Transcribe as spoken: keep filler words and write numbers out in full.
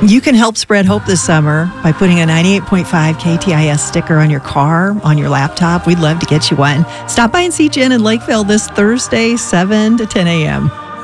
You can help spread hope this summer by putting a ninety-eight point five K T I S sticker on your car, on your laptop. We'd love to get you one. Stop by and see Jen in Lakeville this Thursday, seven to ten a.m.